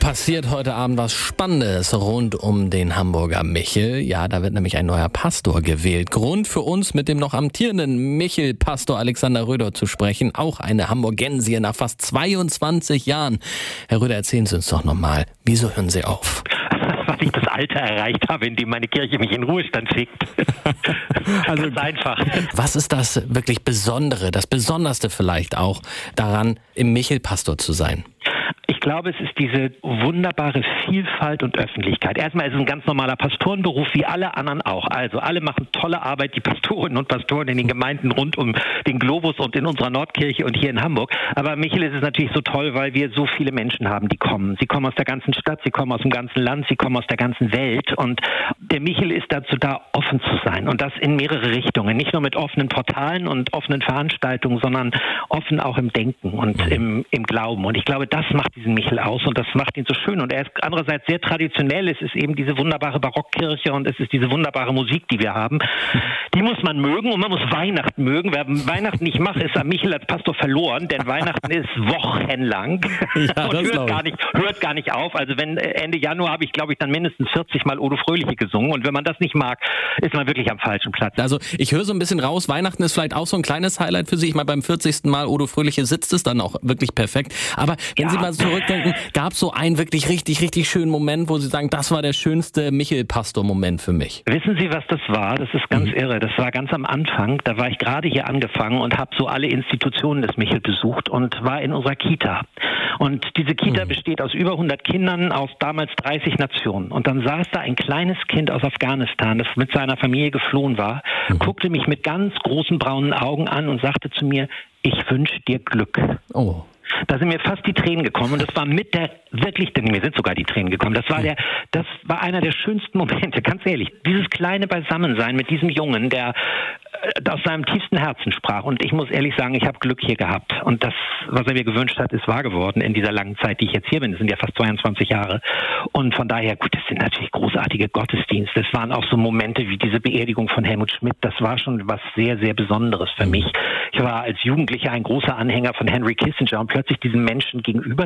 passiert heute Abend was Spannendes rund um den Hamburger Michel. Ja, da wird nämlich ein neuer Pastor gewählt. Grund für uns, mit dem noch amtierenden Michel-Pastor Alexander Röder zu sprechen. Auch eine Hamburgensie nach fast 22 Jahren. Herr Röder, erzählen Sie uns doch nochmal, wieso hören Sie auf? Weil ich das Alter erreicht habe, in dem meine Kirche mich in Ruhestand schickt. Also ganz einfach. Was ist das wirklich Besondere, das Besonderste vielleicht auch daran, im Michel-Pastor zu sein? Ich glaube, es ist diese wunderbare Vielfalt und Öffentlichkeit. Erstmal ist es ein ganz normaler Pastorenberuf, wie alle anderen auch. Also alle machen tolle Arbeit, die Pastorinnen und Pastoren in den Gemeinden rund um den Globus und in unserer Nordkirche und hier in Hamburg. Aber Michel ist es natürlich so toll, weil wir so viele Menschen haben, die kommen. Sie kommen aus der ganzen Stadt, sie kommen aus dem ganzen Land, sie kommen aus der ganzen Welt. Und der Michel ist dazu da, offen zu sein. Und das in mehrere Richtungen. Nicht nur mit offenen Portalen und offenen Veranstaltungen, sondern offen auch im Denken und im Glauben. Und ich glaube, das macht diesen Michel aus und das macht ihn so schön. Und er ist andererseits sehr traditionell. Es ist eben diese wunderbare Barockkirche und es ist diese wunderbare Musik, die wir haben. Die muss man mögen und man muss Weihnachten mögen. Wer Weihnachten nicht macht, ist am Michel als Pastor verloren, denn Weihnachten ist wochenlang ja, und hört gar nicht auf. Also wenn Ende Januar habe ich, glaube ich, dann mindestens 40 Mal Odo Fröhliche gesungen. Und wenn man das nicht mag, ist man wirklich am falschen Platz. Also ich höre so ein bisschen raus, Weihnachten ist vielleicht auch so ein kleines Highlight für Sie. Ich meine, beim 40. Mal Odo Fröhliche sitzt es dann auch wirklich perfekt. Aber wenn Sie mal zurückdenken, gab es so einen wirklich richtig schönen Moment, wo Sie sagen, das war der schönste Michel-Pastor-Moment für mich? Wissen Sie, was das war? Das ist ganz irre. Das war ganz am Anfang. Da war ich gerade hier angefangen und habe so alle Institutionen des Michel besucht und war in unserer Kita. Und diese Kita besteht aus über 100 Kindern aus damals 30 Nationen. Und dann saß da ein kleines Kind aus Afghanistan, das mit seiner Familie geflohen war, guckte mich mit ganz großen braunen Augen an und sagte zu mir, ich wünsche dir Glück. Oh. Da sind mir fast die Tränen gekommen und das war mir sind sogar die Tränen gekommen. Das war einer der schönsten Momente, ganz ehrlich. Dieses kleine Beisammensein mit diesem Jungen, der aus seinem tiefsten Herzen sprach. Und ich muss ehrlich sagen, ich habe Glück hier gehabt. Und das, was er mir gewünscht hat, ist wahr geworden in dieser langen Zeit, die ich jetzt hier bin. Das sind ja fast 22 Jahre. Und von daher, gut, das sind natürlich großartige Gottesdienste. Es waren auch so Momente wie diese Beerdigung von Helmut Schmidt. Das war schon was sehr, sehr Besonderes für mich. Ich war als Jugendlicher ein großer Anhänger von Henry Kissinger und plötzlich diesem Menschen gegenüber